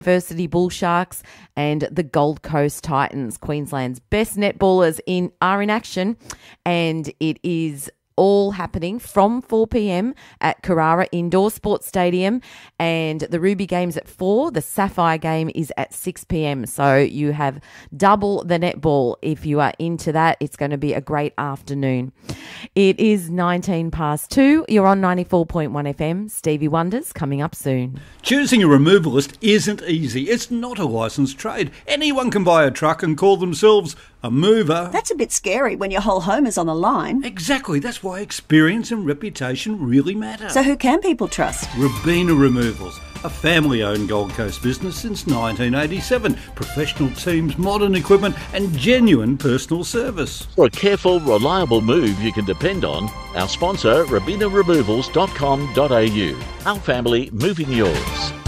University Bull Sharks and the Gold Coast Titans. Queensland's best netballers are in action, and it is all happening from 4 p.m. at Carrara Indoor Sports Stadium, and the Ruby game's at 4. The Sapphire game is at 6 p.m. So you have double the netball if you are into that. It's going to be a great afternoon. It is 19 past 2. You're on 94.1 FM. Stevie Wonder's coming up soon. Choosing a removalist isn't easy. It's not a licensed trade. Anyone can buy a truck and call themselves a mover. That's a bit scary when your whole home is on the line. Exactly. That's why experience and reputation really matter. So who can people trust? Robina Removals, a family-owned Gold Coast business since 1987. Professional teams, modern equipment and genuine personal service. For a careful, reliable move you can depend on, our sponsor, RobinaRemovals.com.au. Our family moving yours.